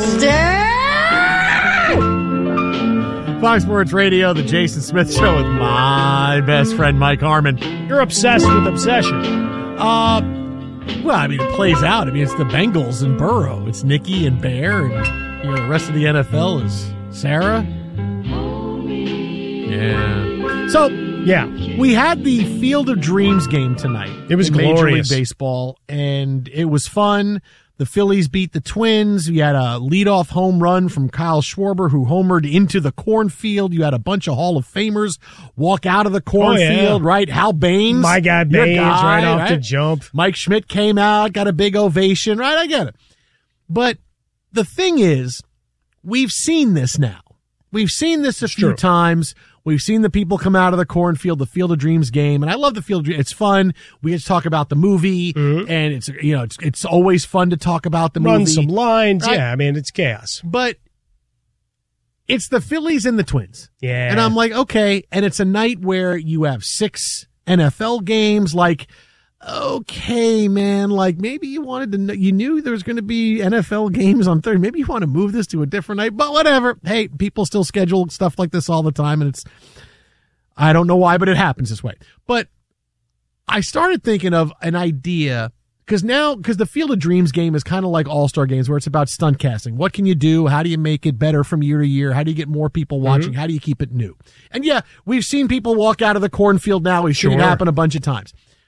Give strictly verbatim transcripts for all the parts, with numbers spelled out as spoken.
Fox Sports Radio, the Jason Smith Show with my best friend Mike Harmon. You're obsessed with obsession. Uh, well, I mean, it plays out. I mean, it's the Bengals and Burrow. It's Nicky and Bear, and you know the rest of the N F L is Sarah. Yeah. So, yeah, we had the Field of Dreams game tonight. It was in glorious. Major League Baseball, and it was fun. The Phillies beat the Twins. You had a leadoff home run from Kyle Schwarber, who homered into the cornfield. You had a bunch of Hall of Famers walk out of the cornfield, oh, yeah. right? Hal Baines. My guy Baines, guy, right off right? the jump. Mike Schmidt came out, got a big ovation, right? I get it. But the thing is, we've seen this now. We've seen this a it's few true. times. We've seen the people come out of the cornfield, the Field of Dreams game, and I love the Field of Dreams. It's fun. We get to talk about the movie, mm-hmm. and it's you know it's it's always fun to talk about the Run movie. some lines, right? Yeah. I mean, it's chaos, but it's the Phillies and the Twins, yeah. and I'm like, okay, and it's a night where you have six N F L games, like. Okay, man, like maybe you wanted to know, you knew there was going to be N F L games on Thursday. Maybe you want to move this to a different night, but whatever. Hey, people still schedule stuff like this all the time, and it's, I don't know why, but it happens this way. But I started thinking of an idea because now, because the Field of Dreams game is kind of like All-Star games where it's about stunt casting. What can you do? How do you make it better from year to year? How do you get more people watching? Mm-hmm. How do you keep it new? And yeah, we've seen people walk out of the cornfield now. We've seen sure. it happen a bunch of times.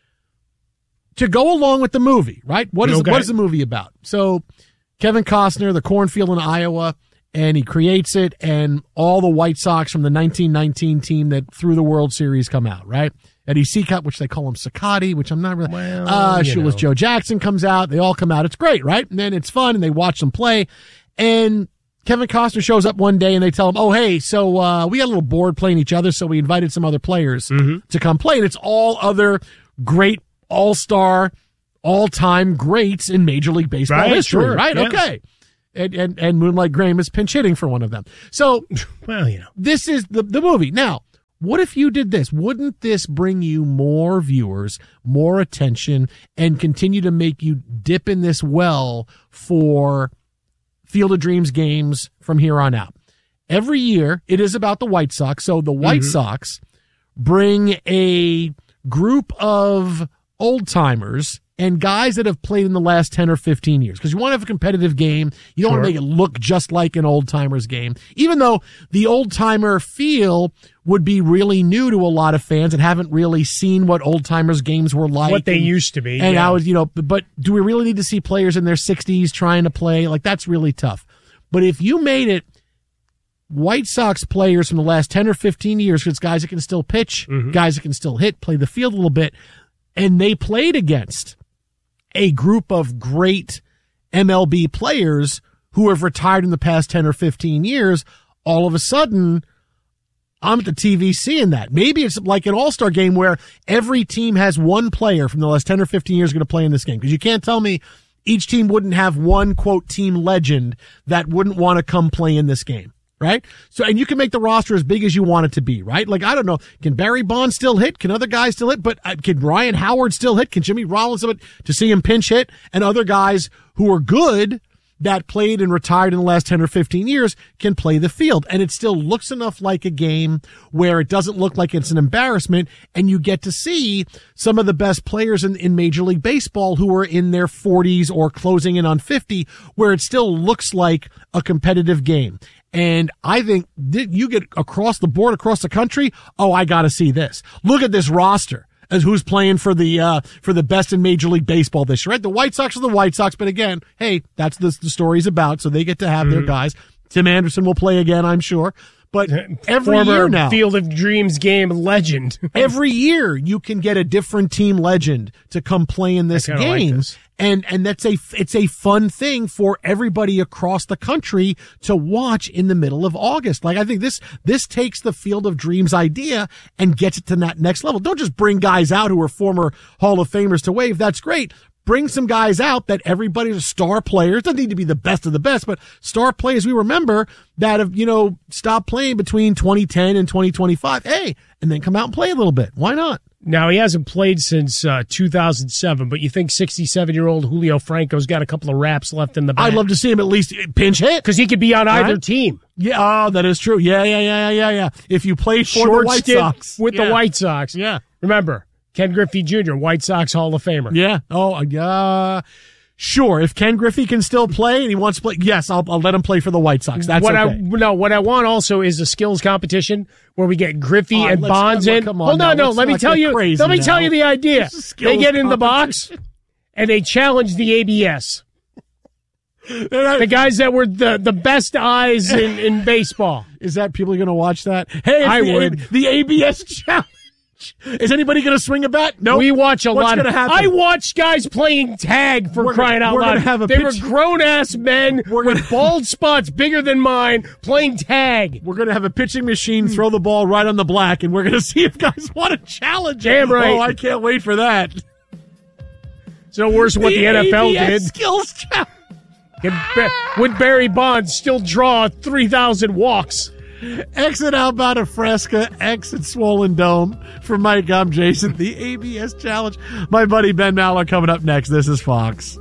To go along with the movie, right? What is okay. what is the movie about? So Kevin Costner, the cornfield in Iowa, and he creates it, and all the White Sox from the nineteen nineteen team that threw the World Series come out, right? Eddie Seacott, which they call him Cicotti, which I'm not really. Well, uh, you Shoeless know. Joe Jackson comes out. They all come out. It's great, right? And then it's fun, and they watch them play. And Kevin Costner shows up one day, and they tell him, "Oh, hey, so uh, we got a little bored playing each other, so we invited some other players mm-hmm. to come play." And it's all other great all-star, all-time greats in Major League Baseball right, history, sure, right? yeah. Okay. And, and and Moonlight Graham is pinch hitting for one of them. So, well, you know, this is the, the movie. Now, what if you did this? Wouldn't this bring you more viewers, more attention, and continue to make you dip in this well for Field of Dreams games from here on out? Every year, it is about the White Sox. So the White mm-hmm. Sox bring a group of old-timers and guys that have played in the last ten or fifteen years. Because you want to have a competitive game. You don't sure. want to make it look just like an old-timers game. Even though the old-timer feel would be really new to a lot of fans that haven't really seen what old-timers games were like. What they and, used to be. And yeah. I was, you know, but do we really need to see players in their sixties trying to play? Like, that's really tough. But if you made it White Sox players from the last ten or fifteen years, because guys that can still pitch, mm-hmm. guys that can still hit, play the field a little bit, and they played against a group of great M L B players who have retired in the past ten or fifteen years, all of a sudden, I'm at the T V seeing that. Maybe it's like an all-star game where every team has one player from the last ten or fifteen years going to play in this game. Because you can't tell me each team wouldn't have one, quote, team legend that wouldn't want to come play in this game. Right? So, and you can make the roster as big as you want it to be, right? Like, I don't know. Can Barry Bonds still hit? Can other guys still hit? But uh, can Ryan Howard still hit? Can Jimmy Rollins still hit? To see him pinch hit, and other guys who are good that played and retired in the last ten or fifteen years can play the field. And it still looks enough like a game where it doesn't look like it's an embarrassment, and you get to see some of the best players in, in Major League Baseball who are in their forties or closing in on fifty, where it still looks like a competitive game. And I think you get across the board, across the country, oh, I got to see this. Look at this roster as who's playing for the uh, for the best in Major League Baseball this year. Right? The White Sox are the White Sox, but again, hey, that's the, the story's about, so they get to have mm-hmm. their guys. Tim Anderson will play again, I'm sure. But every Former year now, Field of Dreams game legend. every year you can get a different team legend to come play in this game. Like this. And, and that's a, it's a fun thing for everybody across the country to watch in the middle of August. Like, I think this, this takes the Field of Dreams idea and gets it to that next level. Don't just bring guys out who are former Hall of Famers to wave. That's great. Bring some guys out that everybody's star players. Doesn't need to be the best of the best, but star players we remember that have, you know, stopped playing between twenty ten and twenty twenty-five. Hey, and then come out and play a little bit. Why not? Now, he hasn't played since uh, two thousand seven, but you think sixty-seven-year-old Julio Franco's got a couple of raps left in the bag? I'd love to see him at least pinch hit. Because he could be on either Right? team. Yeah, oh, that is true. Yeah, yeah, yeah, yeah, yeah. If you played for Short the White stint Sox. with yeah. the White Sox. Yeah. Remember, Ken Griffey Junior, White Sox Hall of Famer. Yeah. Oh, uh, sure. If Ken Griffey can still play and he wants to play, yes, I'll, I'll let him play for the White Sox. That's what okay. I no, what I want also is a skills competition where we get Griffey All right, and let's- Bonds well, in. come on Hold on, now, no, let's let me not tell get you. crazy Let me now. tell you the idea. This is skills They get in the box competition. and they challenge the A B S. The guys that were the, the best eyes in, in baseball. Is that people are going to watch that? Hey, it's I the, would. A- the A B S challenge. Is anybody going to swing a bat? No. We watch a What's lot. gonna Of, happen? I watch guys playing tag for We're crying gonna- out we're loud. gonna have a they pitch- were grown ass men We're with gonna- bald spots bigger than mine playing tag. We're going to have a pitching machine throw the ball right on the black, and we're going to see if guys want to challenge it. Damn right. Oh, I can't wait for that. It's no worse than what the, N F L A B S did. Skills challenge. Can Ba- Would Barry Bonds still draw three thousand walks? Exit Outbound of Fresca, exit Swollen Dome. For Mike, I'm Jason. The A B S Challenge. My buddy Ben Maller coming up next. This is Fox.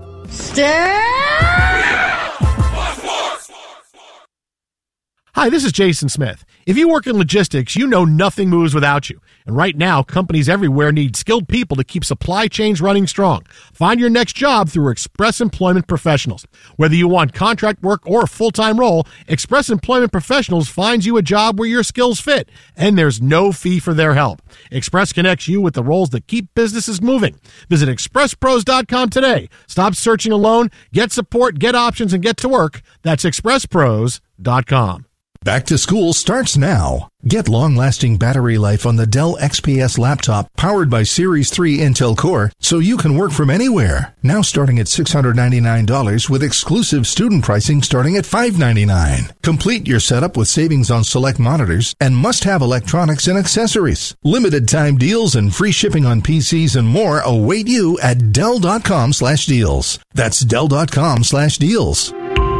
Hi, this is Jason Smith. If you work in logistics, you know nothing moves without you. And right now, companies everywhere need skilled people to keep supply chains running strong. Find your next job through Express Employment Professionals. Whether you want contract work or a full-time role, Express Employment Professionals finds you a job where your skills fit, and there's no fee for their help. Express connects you with the roles that keep businesses moving. Visit express pros dot com today. Stop searching alone. Get support, get options, and get to work. That's express pros dot com. Back to school starts now. Get long-lasting battery life on the Dell X P S laptop powered by Series three Intel Core so you can work from anywhere. Now starting at six hundred ninety-nine dollars with exclusive student pricing starting at five hundred ninety-nine dollars. Complete your setup with savings on select monitors and must-have electronics and accessories. Limited time deals and free shipping on P Cs and more await you at Dell dot com slash deals. That's Dell dot com slash deals.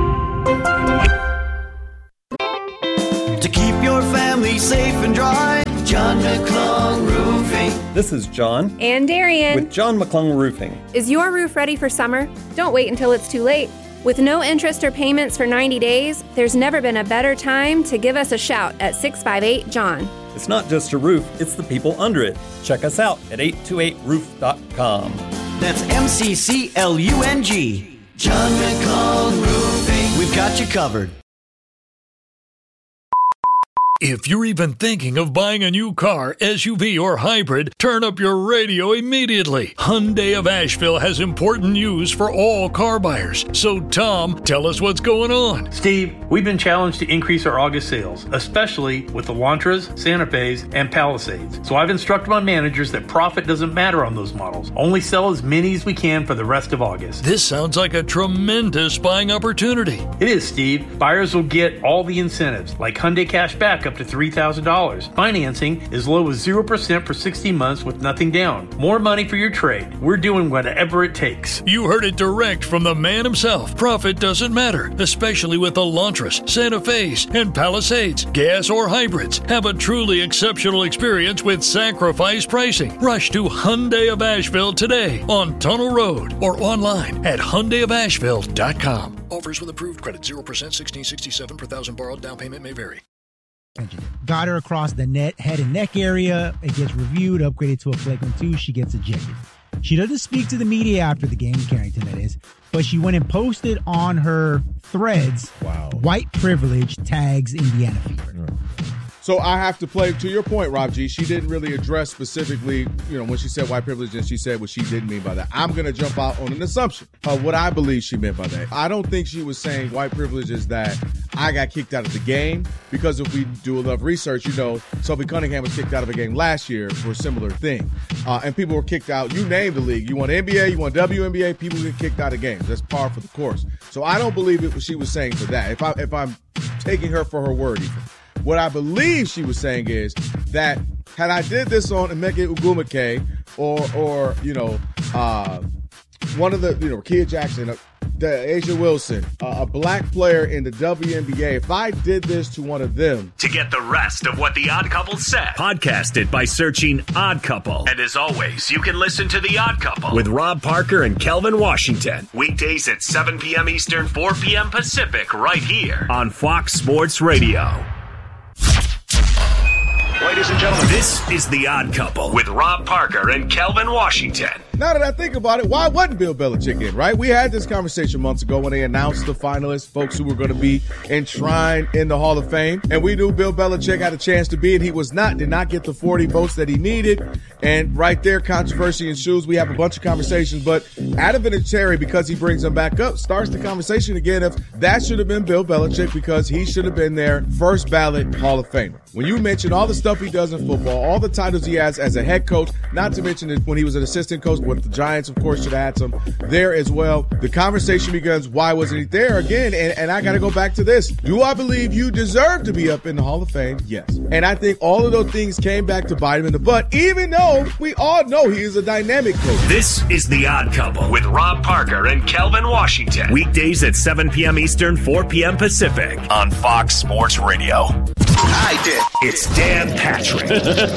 To keep your family safe and dry, John McClung Roofing. This is John And Darian. with John McClung Roofing. Is your roof ready for summer? Don't wait until it's too late. With no interest or payments for ninety days, there's never been a better time to give us a shout at six five eight, John. It's not just a roof, it's the people under it. Check us out at eight two eight roof dot com. That's M C C L U N G. John McClung Roofing. We've got you covered. If you're even thinking of buying a new car, S U V, or hybrid, turn up your radio immediately. Hyundai of Asheville has important news for all car buyers. So, Tom, tell us what's going on. Steve, we've been challenged to increase our August sales, especially with the Elantras, Santa Fe's, and Palisades. So I've instructed my managers that profit doesn't matter on those models. Only sell as many as we can for the rest of August. This sounds like a tremendous buying opportunity. It is, Steve. Buyers will get all the incentives, like Hyundai cash back up to three thousand dollars. Financing as low as zero percent for sixty months with nothing down. More money for your trade. We're doing whatever it takes. You heard it direct from the man himself. Profit doesn't matter, especially with Elantras, Santa Fe's, and Palisades. Gas or hybrids. Have a truly exceptional experience with sacrifice pricing. Rush to Hyundai of Asheville today on Tunnel Road or online at Hyundai of Asheville dot com. Offers with approved credit zero percent, sixteen sixty-seven per thousand borrowed. Down payment may vary. Got her across the net, head and neck area. It gets reviewed, upgraded to a flagrant two. She gets ejected. She doesn't speak to the media after the game, Carrington that is, but she went and posted on her threads, wow, white privilege tags Indiana Fever. So I have to play to your point, Rob G. She didn't really address specifically, you know, when she said white privilege, and she said what she didn't mean by that. I'm going to jump out on an assumption of what I believe she meant by that. I don't think she was saying white privilege is that I got kicked out of the game, because if we do enough research, you know, Sophie Cunningham was kicked out of a game last year for a similar thing. Uh, and people were kicked out. You name the league. You want N B A, you want W N B A, people get kicked out of games. That's par for the course. So I don't believe it was she was saying for that. If, I, if I'm taking her for her word even. What I believe she was saying is that had I did this on Emeka Ugwumike or, or you know, uh, one of the, you know, Kia Jackson, the Asia Wilson, uh, a black player in the W N B A, if I did this to one of them. To get the rest of what The Odd Couple said, podcast it by searching Odd Couple. And as always, you can listen to The Odd Couple with Rob Parker and Kelvin Washington. Weekdays at seven p.m. Eastern, four p.m. Pacific, right here on Fox Sports Radio. Ladies and gentlemen, this is The Odd Couple with Rob Parker and Kelvin Washington. Now that I think about it, why wasn't Bill Belichick in, right? We had this conversation months ago when they announced the finalists, folks who were going to be enshrined in the Hall of Fame. And we knew Bill Belichick had a chance to be, and he was not, did not get the forty votes that he needed. And right there, controversy ensues. We have a bunch of conversations, but Adam Vinatieri, because he brings them back up, starts the conversation again of that should have been Bill Belichick because he should have been there, first ballot Hall of Famer. When you mention all the stuff he does in football, all the titles he has as a head coach, not to mention that when he was an assistant coach with the Giants, of course, should have had some there as well. The conversation begins, why wasn't he there again? And, and I got to go back to this. Do I believe you deserve to be up in the Hall of Fame? Yes. And I think all of those things came back to bite him in the butt, even though we all know he is a dynamic coach. This is The Odd Couple with Rob Parker and Kelvin Washington. Weekdays at seven p.m. Eastern, four p.m. Pacific on Fox Sports Radio. I did. It's Dan Patrick.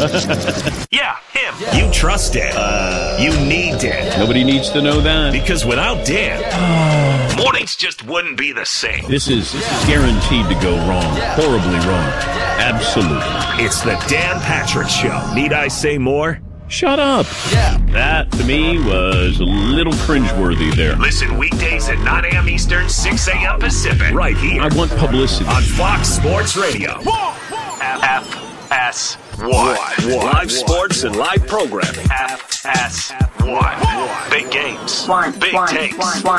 Yeah, him. Yeah. You trust Dan. Uh, you need Dan. Nobody needs to know that. Because without Dan, yeah. mornings just wouldn't be the same. This is, this is guaranteed to go wrong. Yeah. Horribly wrong. Yeah. Absolutely. It's the Dan Patrick Show. Need I say more? Shut up. Yeah. That, to me, was a little cringeworthy there. Listen weekdays at nine a.m. Eastern, six a.m. Pacific. Right here. I want publicity. On Fox Sports Radio. F S one. Live sports and live programming. F S one. Big games. Big takes.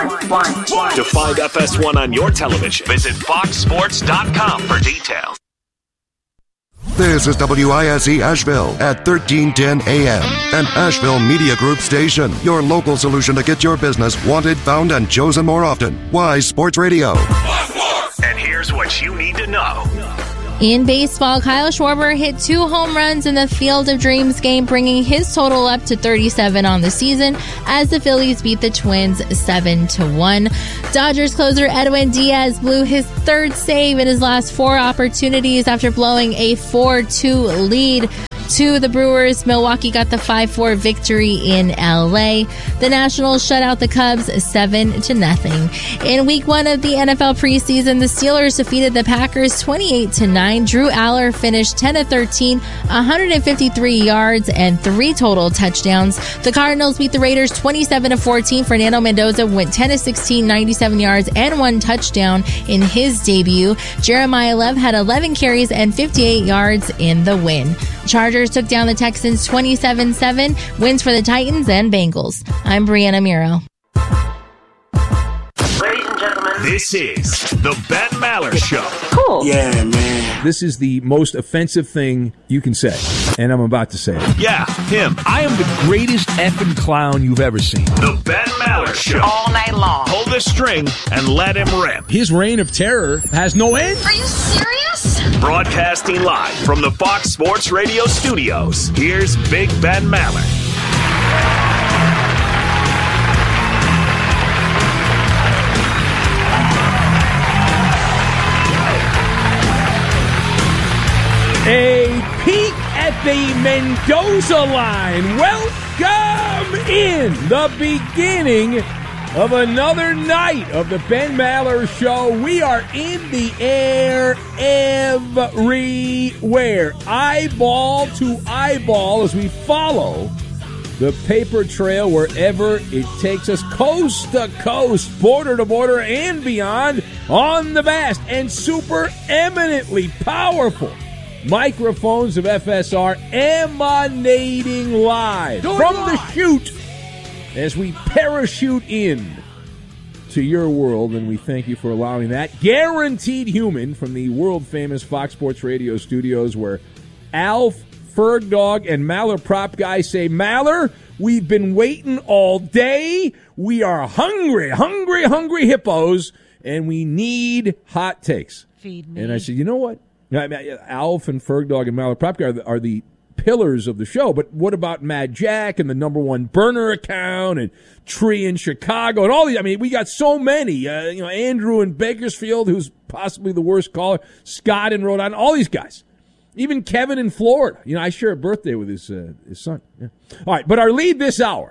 To find F S one on your television, visit fox sports dot com for details. This is W I S E Asheville at thirteen ten A M, an Asheville Media Group station. Your local solution to get your business wanted, found, and chosen more often. Wise Sports Radio. And here's what you need to know. In baseball, Kyle Schwarber hit two home runs in the Field of Dreams game, bringing his total up to thirty-seven on the season as the Phillies beat the Twins seven to one. Dodgers closer Edwin Diaz blew his third save in his last four opportunities after blowing a four two lead to the Brewers. Milwaukee got the five four victory in L A. The Nationals shut out the Cubs seven to nothing. In week one of the N F L preseason, the Steelers defeated the Packers twenty-eight to nine. Drew Aller finished ten of thirteen, one hundred fifty-three yards and three total touchdowns. The Cardinals beat the Raiders twenty-seven to fourteen. Fernando Mendoza went ten of sixteen, ninety-seven yards and one touchdown in his debut. Jeremiah Love had eleven carries and fifty-eight yards in the win. Chargers took down the Texans twenty-seven seven. Wins for the Titans and Bengals. I'm Brianna Muro. Ladies and gentlemen, this is the Ben Maller Show. Cool. Yeah, man. This is the most offensive thing you can say, and I'm about to say it. Yeah, him. I am the greatest effing clown you've ever seen. The Ben Maller Show. All night long. Pull the string and let him rip. His reign of terror has no end. Are you serious? Broadcasting live from the Fox Sports Radio studios, here's Big Ben Maller. A peek at the Mendoza line. Welcome in the beginning of another night of the Ben Maller Show. We are in the air everywhere, eyeball to eyeball, as we follow the paper trail wherever it takes us, coast to coast, border to border, and beyond, on the vast and super eminently powerful microphones of F S R, emanating live from the chute as we parachute in to your world, and we thank you for allowing that. Guaranteed Human from the world-famous Fox Sports Radio studios, where Alf, Ferg Dog, and Maller Prop Guy say, Maller, we've been waiting all day. We are hungry, hungry, hungry hippos, and we need hot takes. Feed me. And I said, you know what? I mean, Alf and Ferg Dog and Maller Prop Guy are the, are the pillars of the show. But what about Mad Jack and the number one burner account and Tree in Chicago and all these? I mean, we got so many. Uh, you know, Andrew in Bakersfield, who's possibly the worst caller. Scott in Rhode Island. All these guys. Even Kevin in Florida. You know, I share a birthday with his uh, his son. Yeah. All right, but our lead this hour.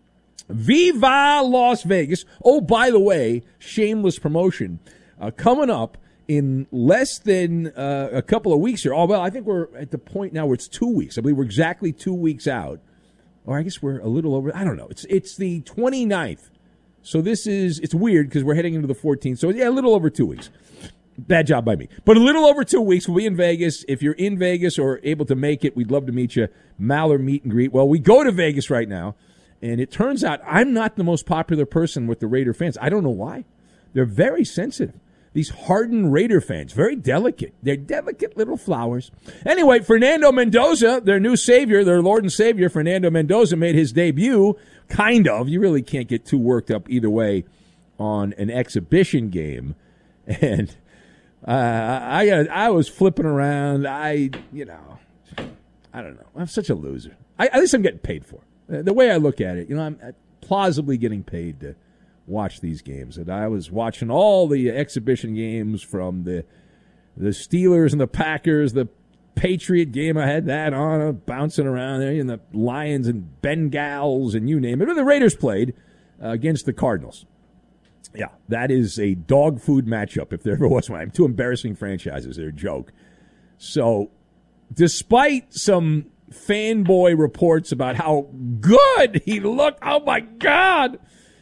Viva Las Vegas. Oh, by the way, shameless promotion. Uh, coming up in less than uh, a couple of weeks here. Oh, well, I think we're at the point now where it's two weeks. I believe we're exactly two weeks out. Or I guess we're a little over. I don't know. It's it's the twenty-ninth. So this is, it's weird because we're heading into the fourteenth. So, yeah, a little over two weeks. Bad job by me. But a little over two weeks, we'll be in Vegas. If you're in Vegas or able to make it, we'd love to meet you. Maller meet and greet. Well, we go to Vegas right now, and it turns out I'm not the most popular person with the Raider fans. I don't know why. They're very sensitive. These hardened Raider fans, very delicate. They're delicate little flowers. Anyway, Fernando Mendoza, their new savior, their Lord and Savior, Fernando Mendoza, made his debut, kind of. You really can't get too worked up either way on an exhibition game. And uh, I I was flipping around. I, you know, I don't know. I'm such a loser. I, at least I'm getting paid for it. The way I look at it, you know, I'm plausibly getting paid to watch these games. And I was watching all the exhibition games from the the Steelers and the Packers, the Patriot game. I had that on, uh, bouncing around there, and the Lions and Bengals and you name it. But the Raiders played uh, against the Cardinals. Yeah, that is a dog food matchup if there ever was one. I'm two embarrassing franchises. They're a joke. So despite some fanboy reports about how good he looked, oh, my God,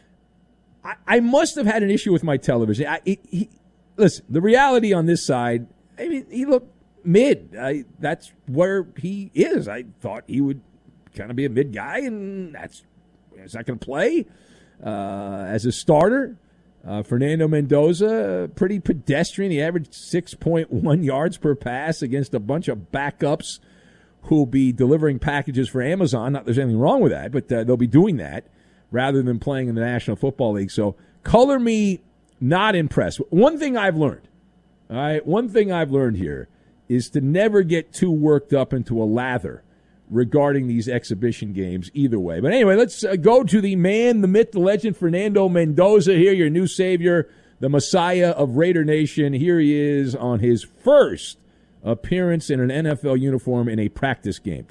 I, I must have had an issue with my television. I, he, he, listen, the reality on this side, I mean, he looked mid. I, that's where he is. I thought he would kind of be a mid guy, and that's he's not going to play uh, as a starter. Uh, Fernando Mendoza, pretty pedestrian. He averaged six point one yards per pass against a bunch of backups who'll be delivering packages for Amazon. Not that there's anything wrong with that, but uh, they'll be doing that rather than playing in the National Football League. So color me not impressed. One thing I've learned, all right, one thing I've learned here is to never get too worked up into a lather regarding these exhibition games either way. But anyway, let's uh, go to the man, the myth, the legend, Fernando Mendoza here, your new savior, the Messiah of Raider Nation. Here he is on his first appearance in an N F L uniform in a practice game.